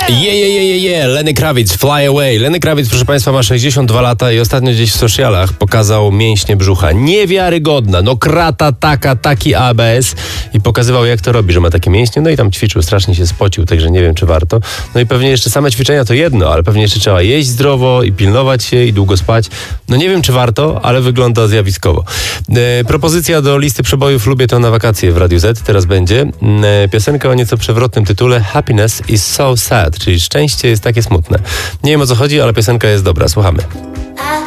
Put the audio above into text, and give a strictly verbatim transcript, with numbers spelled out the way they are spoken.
Je, je, je, je, je, Lenny Kravitz, Fly Away. Lenny Kravitz, proszę Państwa, ma sześćdziesiąt dwa lata i ostatnio gdzieś w socialach pokazał mięśnie brzucha. Niewiarygodna, no krata taka, taki A B S i pokazywał, jak to robi, że ma takie mięśnie, no i tam ćwiczył, strasznie się spocił, także nie wiem, czy warto. No i pewnie jeszcze same ćwiczenia to jedno, ale pewnie jeszcze trzeba jeść zdrowo i pilnować się i długo spać. No nie wiem, czy warto, ale wygląda zjawiskowo. E, propozycja do listy przebojów Lubię to na wakacje w Radiu Z teraz będzie. E, piosenka o nieco przewrotnym tytule Happiness is so sad, czyli szczęście jest takie smutne. Nie wiem, o co chodzi, ale piosenka jest dobra. Słuchamy.